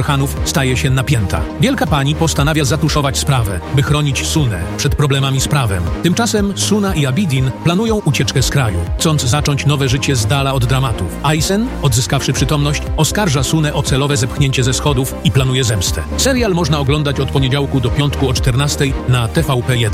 Hanów staje się napięta. Wielka pani postanawia zatuszować sprawę, by chronić Sunę przed problemami z prawem. Tymczasem Suna i Abidin planują ucieczkę z kraju, chcąc zacząć nowe życie z dala od dramatów. Aysen, odzyskawszy przytomność, oskarża Sunę o celowe zepchnięcie ze schodów i planuje zemstę. Serial można oglądać od poniedziałku do piątku o 14:00 na TVP1.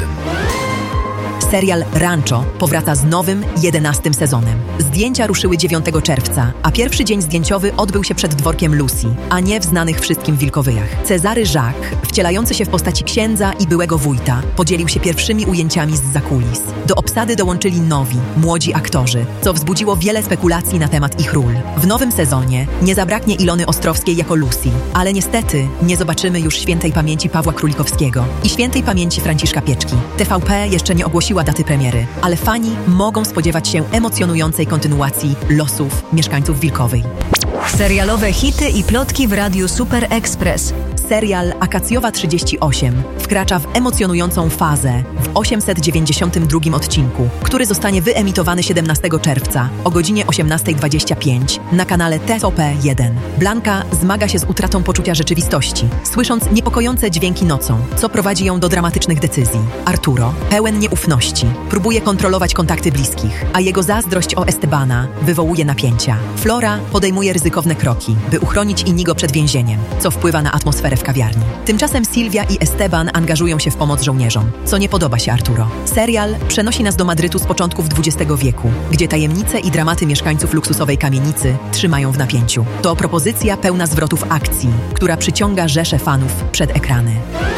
Serial Rancho powraca z nowym, 11. sezonem. Zdjęcia ruszyły 9 czerwca, a pierwszy dzień zdjęciowy odbył się przed dworkiem Lucy, a nie w znanych wszystkim Wilkowyjach. Cezary Jacques, wcielający się w postaci księdza i byłego wójta, podzielił się pierwszymi ujęciami zza kulis. Do obsady dołączyli nowi, młodzi aktorzy, co wzbudziło wiele spekulacji na temat ich ról. W nowym sezonie nie zabraknie Ilony Ostrowskiej jako Lucy, ale niestety nie zobaczymy już świętej pamięci Pawła Królikowskiego i świętej pamięci Franciszka Pieczki. TVP jeszcze nie ogłosiła daty premiery, ale fani mogą spodziewać się emocjonującej kontynuacji losów mieszkańców Wilkowej. Serialowe hity i plotki w Radiu Super Express. Serial Akacjowa 38 wkracza w emocjonującą fazę w 892 odcinku, który zostanie wyemitowany 17 czerwca o godzinie 18:25 na kanale TVP1. Blanka zmaga się z utratą poczucia rzeczywistości, słysząc niepokojące dźwięki nocą, co prowadzi ją do dramatycznych decyzji. Arturo, pełen nieufności, próbuje kontrolować kontakty bliskich, a jego zazdrość o Estebana wywołuje napięcia. Flora podejmuje ryzykowne kroki, by uchronić Inigo przed więzieniem, co wpływa na atmosferę w kawiarni. Tymczasem Sylwia i Esteban angażują się w pomoc żołnierzom, co nie podoba się Arturo. Serial przenosi nas do Madrytu z początków XX wieku, gdzie tajemnice i dramaty mieszkańców luksusowej kamienicy trzymają w napięciu. To propozycja pełna zwrotów akcji, która przyciąga rzesze fanów przed ekrany.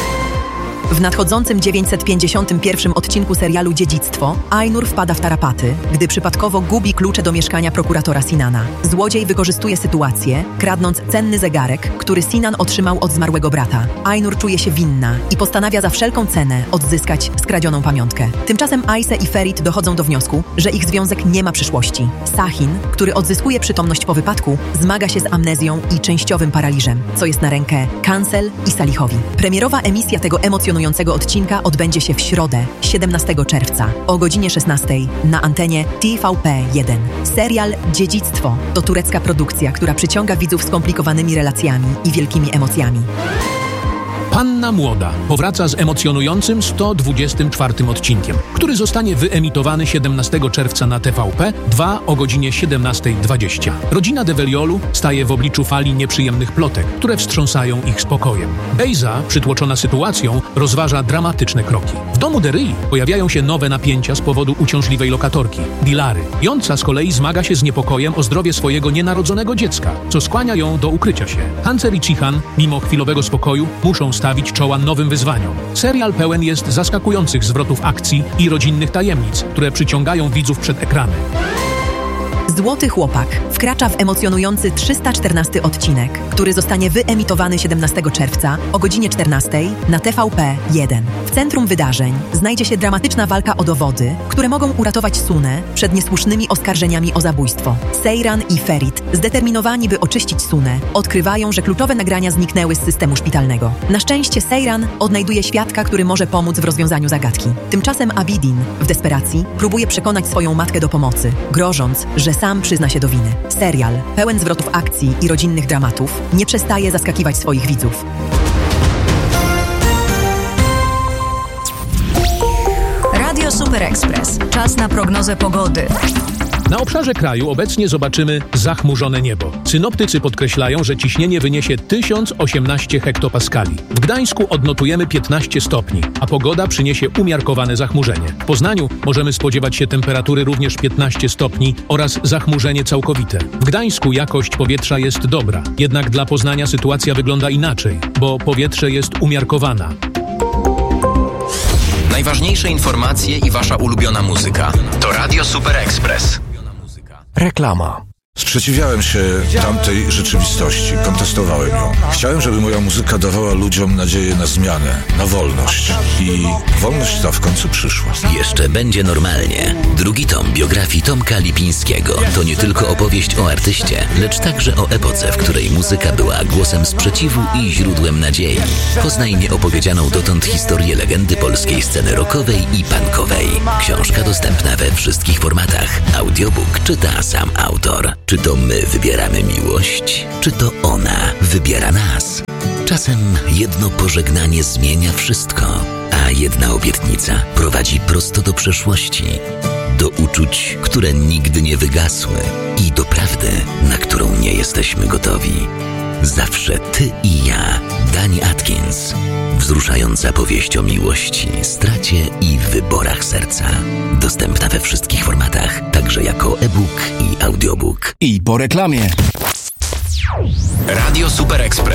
W nadchodzącym 951 odcinku serialu Dziedzictwo Ainur wpada w tarapaty, gdy przypadkowo gubi klucze do mieszkania prokuratora Sinana. Złodziej wykorzystuje sytuację, kradnąc cenny zegarek, który Sinan otrzymał od zmarłego brata. Ainur czuje się winna i postanawia za wszelką cenę odzyskać skradzioną pamiątkę. Tymczasem Ayse i Ferit dochodzą do wniosku, że ich związek nie ma przyszłości. Sahin, który odzyskuje przytomność po wypadku, zmaga się z amnezją i częściowym paraliżem, co jest na rękę Kancel i Salihowi. Premierowa emisja tego emocjonującego odcinka odbędzie się w środę, 17 czerwca o godzinie 16:00 na antenie TVP1. Serial Dziedzictwo to turecka produkcja, która przyciąga widzów skomplikowanymi relacjami i wielkimi emocjami. Panna Młoda powraca z emocjonującym 124 odcinkiem, który zostanie wyemitowany 17 czerwca na TVP2 o godzinie 17:20. Rodzina de Veliolu staje w obliczu fali nieprzyjemnych plotek, które wstrząsają ich spokojem. Bejza, przytłoczona sytuacją, rozważa dramatyczne kroki. W domu de Ryi pojawiają się nowe napięcia z powodu uciążliwej lokatorki, Dilary. Jąca z kolei zmaga się z niepokojem o zdrowie swojego nienarodzonego dziecka, co skłania ją do ukrycia się. Hancer i Cihan, mimo chwilowego spokoju, muszą stawić czoła nowym wyzwaniom. Serial pełen jest zaskakujących zwrotów akcji i rodzinnych tajemnic, które przyciągają widzów przed ekrany. Złoty Chłopak wkracza w emocjonujący 314 odcinek, który zostanie wyemitowany 17 czerwca o godzinie 14:00 na TVP1. W centrum wydarzeń znajdzie się dramatyczna walka o dowody, które mogą uratować Sunę przed niesłusznymi oskarżeniami o zabójstwo. Seyran i Ferit, zdeterminowani by oczyścić Sunę, odkrywają, że kluczowe nagrania zniknęły z systemu szpitalnego. Na szczęście Seyran odnajduje świadka, który może pomóc w rozwiązaniu zagadki. Tymczasem Abidin, w desperacji, próbuje przekonać swoją matkę do pomocy, grożąc, że sam przyzna się do winy. Serial, pełen zwrotów akcji i rodzinnych dramatów, nie przestaje zaskakiwać swoich widzów. Radio Super Express. Czas na prognozę pogody. Na obszarze kraju obecnie zobaczymy zachmurzone niebo. Synoptycy podkreślają, że ciśnienie wyniesie 1018 hektopaskali. W Gdańsku odnotujemy 15 stopni, a pogoda przyniesie umiarkowane zachmurzenie. W Poznaniu możemy spodziewać się temperatury również 15 stopni oraz zachmurzenie całkowite. W Gdańsku jakość powietrza jest dobra, jednak dla Poznania sytuacja wygląda inaczej, bo powietrze jest umiarkowana. Najważniejsze informacje i wasza ulubiona muzyka. To Radio Super Express. Reklama. Sprzeciwiałem się tamtej rzeczywistości, kontestowałem ją. Chciałem, żeby moja muzyka dawała ludziom nadzieję na zmianę, na wolność. I wolność ta w końcu przyszła. Jeszcze będzie normalnie. Drugi tom biografii Tomka Lipińskiego to nie tylko opowieść o artyście, lecz także o epoce, w której muzyka była głosem sprzeciwu i źródłem nadziei. Poznaj nieopowiedzianą dotąd historię legendy polskiej sceny rockowej i punkowej. Książka dostępna we wszystkich formatach. Audiobook czyta sam autor. Czy to my wybieramy miłość, czy to ona wybiera nas? Czasem jedno pożegnanie zmienia wszystko, a jedna obietnica prowadzi prosto do przeszłości, do uczuć, które nigdy nie wygasły i do prawdy, na którą nie jesteśmy gotowi. Zawsze ty i ja, Dani Atkins. Wzruszająca powieść o miłości, stracie i wyborach serca. Dostępna we wszystkich formatach, także jako e-book i audiobook. I po reklamie. Radio Super Express.